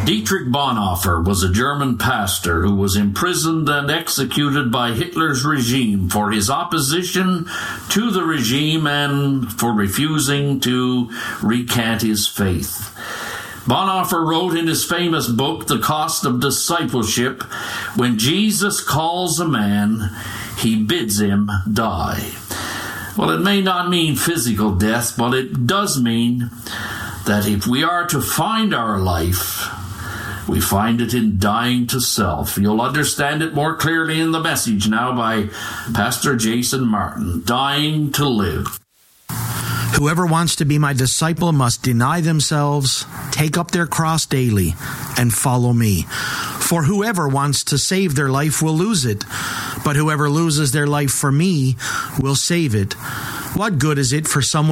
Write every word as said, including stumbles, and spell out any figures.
Dietrich Bonhoeffer was a German pastor who was imprisoned and executed by Hitler's regime for his opposition to the regime and for refusing to recant his faith. Bonhoeffer wrote in his famous book, The Cost of Discipleship, when Jesus calls a man, he bids him die. Well, it may not mean physical death, but it does mean that if we are to find our life, we find it in dying to self. You'll understand it more clearly in the message now by Pastor Jason Martin, Dying to Live. Whoever wants to be my disciple must deny themselves, take up their cross daily, and follow me. For whoever wants to save their life will lose it, but whoever loses their life for me will save it. What good is it for someone